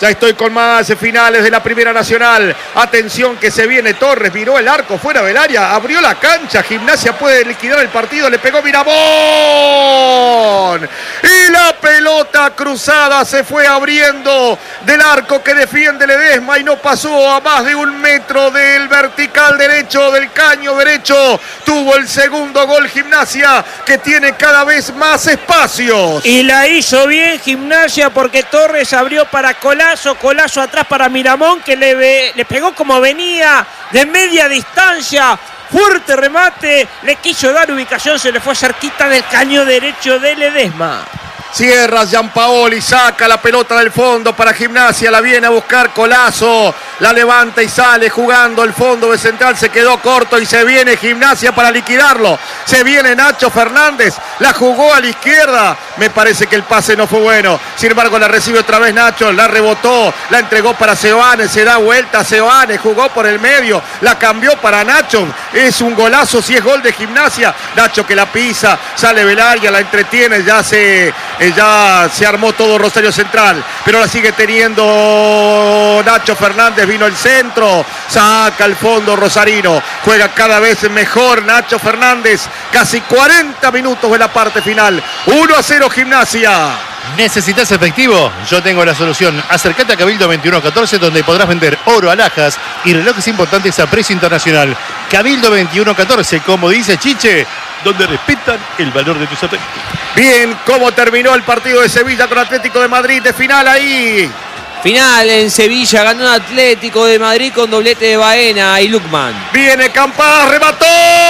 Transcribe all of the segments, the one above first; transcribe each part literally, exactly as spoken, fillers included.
Ya estoy con más finales de la Primera Nacional. Atención que se viene Torres, miró el arco fuera del área, abrió la cancha. Gimnasia puede liquidar el partido, le pegó Miramón. Y la pelota cruzada se fue abriendo del arco que defiende Ledesma y no pasó a más de un metro del vertical derecho, del caño derecho. Tuvo el segundo gol Gimnasia, que tiene cada vez más espacios. Y la hizo bien Gimnasia porque Torres abrió para Colazo. Colazo atrás para Miramón, que le, ve, le pegó como venía de media distancia. Fuerte remate, le quiso dar ubicación, se le fue cerquita del caño derecho de Ledesma. Cierra Gianpaoli, saca la pelota del fondo para Gimnasia, la viene a buscar Colazo, la levanta y sale jugando el fondo de Central, se quedó corto y se viene Gimnasia para liquidarlo. Se viene Nacho Fernández, la jugó a la izquierda, me parece que el pase no fue bueno, sin embargo la recibe otra vez Nacho, la rebotó, la entregó para Seoane, se da vuelta Seoane, jugó por el medio, la cambió para Nacho, es un golazo si es gol de Gimnasia. Nacho que la pisa, sale Belaria, la entretiene, ya se... Ya se armó todo Rosario Central, pero la sigue teniendo Nacho Fernández, vino el centro, saca el fondo rosarino, juega cada vez mejor Nacho Fernández, casi cuarenta minutos de la parte final, uno a cero Gimnasia. ¿Necesitas efectivo? Yo tengo la solución. Acércate a Cabildo veintiuno catorce, donde podrás vender oro, alhajas y relojes importantes a precio internacional. Cabildo veintiuno catorce, como dice Chiche, donde respetan el valor de tus efectivos. Bien, ¿cómo terminó el partido de Sevilla con Atlético de Madrid? De final ahí. Final en Sevilla, ganó un Atlético de Madrid con doblete de Baena y Lukman. Viene Campás, remató.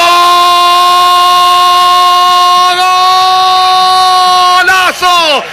¡Golazo!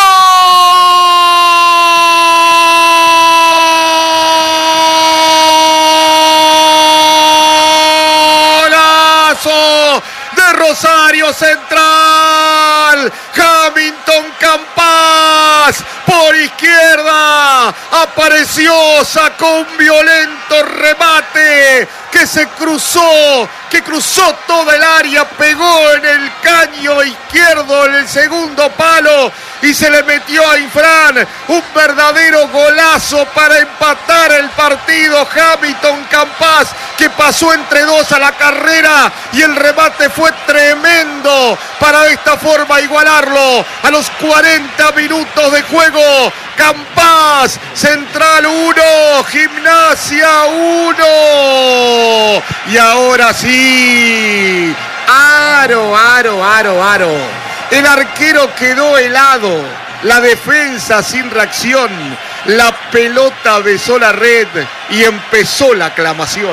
¡Golazo de Rosario Central! Hamilton Campás por izquierda apareció, sacó un violento remate que se cruzó, que cruzó toda el área, pegó en el caño izquierdo en el segundo palo y se le metió a Infran, un verdadero golazo para empatar el partido. Hamilton Campás, que pasó entre dos a la carrera y el remate fue tremendo para de esta forma igualarlo a los cuarenta minutos de juego. Campás, Central uno, Gimnasia uno. Y ahora sí, aro, aro, aro, aro. El arquero quedó helado, la defensa sin reacción, la pelota besó la red y empezó la aclamación.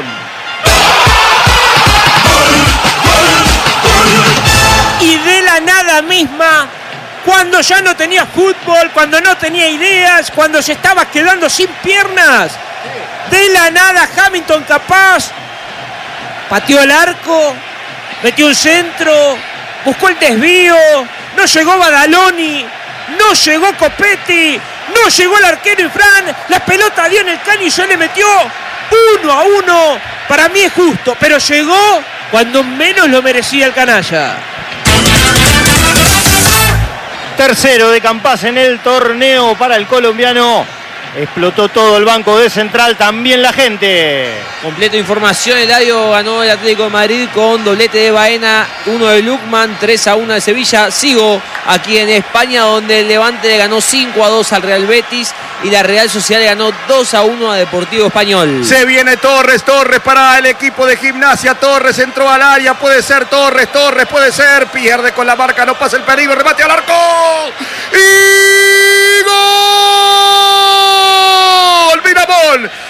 Y de la nada misma, cuando ya no tenía fútbol, cuando no tenía ideas, cuando se estaba quedando sin piernas, de la nada Hamilton Campás pateó el arco, metió un centro, buscó el desvío, no llegó Badaloni, no llegó Copetti, no llegó el arquero Infran, la pelota dio en el caño y ya le metió uno a uno. Para mí es justo, pero llegó cuando menos lo merecía el canalla. Tercero de Campás en el torneo para el colombiano. Explotó todo el banco de Central, también la gente. Completo información, Eladio ganó el Atlético de Madrid con doblete de Baena, uno de Lukman, tres a uno de Sevilla. Sigo aquí en España, donde el Levante le ganó cinco a dos al Real Betis y la Real Sociedad le ganó dos a uno a Deportivo Español. Se viene Torres, Torres para el equipo de Gimnasia. Torres entró al área, puede ser Torres, Torres puede ser, pierde con la marca, no pasa el peligro, remate al arco y gol. Miramón,